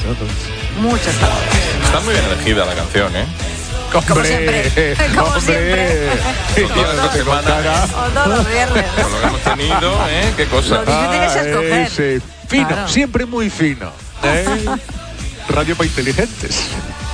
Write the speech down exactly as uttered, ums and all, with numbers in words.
Muchas palabras. Está muy bien elegida la canción, ¿eh? Como Hombre, siempre. Como hombre. siempre. Los días de semana, O todos los viernes. con lo que hemos tenido, ¿eh? Qué cosa. Lo difícil es escoger. sí. Fino, Claro. siempre muy fino. ¿eh? Radio para inteligentes.